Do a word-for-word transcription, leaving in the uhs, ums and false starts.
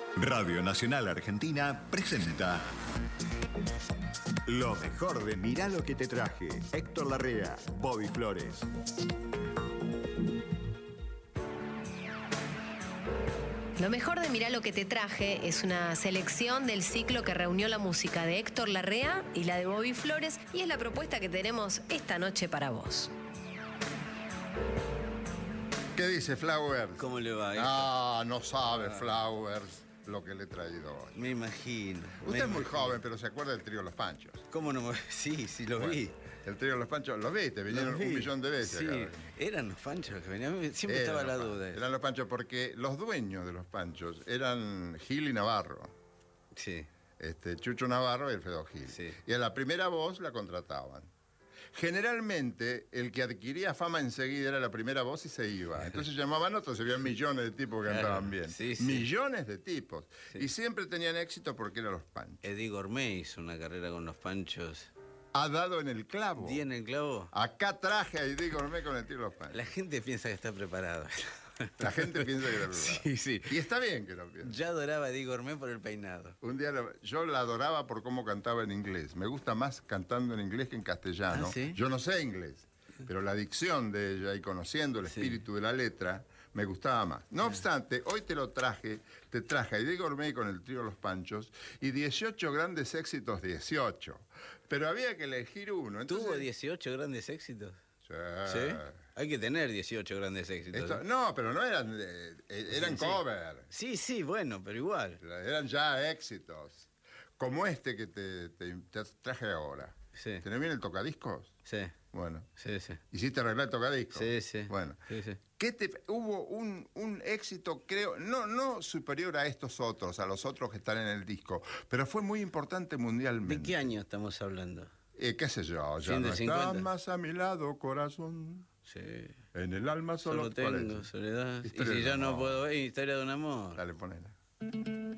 Radio Nacional Argentina presenta lo mejor de Mirá lo que te traje. Héctor Larrea, Bobby Flores. Lo mejor de Mirá lo que te traje es una selección del ciclo que reunió la música de Héctor Larrea y la de Bobby Flores, y es la propuesta que tenemos esta noche para vos. ¿Qué dice Flowers? ¿Cómo le va? Ah, no sabe ah. Flowers lo que le he traído hoy. Me imagino. Usted me es muy imagino. joven, pero se acuerda del trío Los Panchos. ¿Cómo no me... Sí, sí, lo bueno, vi. El trío Los Panchos, ¿lo viste? Vinieron vi. un millón de veces Sí, acá. eran los Panchos que venían. Siempre Eran estaba la los duda. Panchos. Eran Los Panchos porque los dueños de Los Panchos eran Gil y Navarro. Sí. Este, Chucho Navarro y Alfredo Gil. Sí. Y a la primera voz la contrataban. Generalmente, el que adquiría fama enseguida era la primera voz y se iba. Entonces llamaban otros, había millones de tipos que Claro, cantaban bien. sí, sí. Millones de tipos. Sí. Y siempre tenían éxito porque eran Los Panchos. Eddie Gourmet hizo una carrera con los Panchos. Ha dado en el clavo. ¿Di en el clavo? Acá traje a Eddie Gourmet con el trío Los Panchos. La gente piensa que está preparado. La gente piensa que lo Sí, sí. Y está bien que lo piense. Ya adoraba a Eddie Gourmet por el peinado. Un día lo- yo la adoraba por cómo cantaba en inglés. Me gusta más cantando en inglés que en castellano. ¿Ah, sí? Yo no sé inglés, pero la dicción de ella y conociendo el Sí. espíritu de la letra me gustaba más. No obstante, hoy te lo traje, te traje a Eddie Gourmet con el trío Los Panchos y dieciocho grandes éxitos, dieciocho. Pero había que elegir uno. Entonces, ¿Tuvo dieciocho grandes éxitos? Sí. ¿Sí? Hay que tener dieciocho grandes éxitos. Esto- no, pero no eran, eh, eh, eran Sí, sí. cover. Sí, sí, bueno, pero igual. Eran ya éxitos. Como este que te, te- te traje ahora. Sí. ¿Tenés bien el tocadiscos? Sí, Bueno. sí, sí. ¿Hiciste arreglar el tocadiscos? Sí, sí. Bueno. Sí, sí. ¿Qué te, hubo un, un éxito, creo, no, no superior a estos otros, a los otros que están en el disco, pero fue muy importante mundialmente. ¿De qué año estamos hablando? Eh, ¿Qué sé yo? Ya ciento no cincuenta. estás más a mi lado, corazón. Sí. En el alma solo, Solo tengo ¿cuál es? soledad. Historia Y si de ya no amor. puedo ver, historia de un amor. Dale, ponela.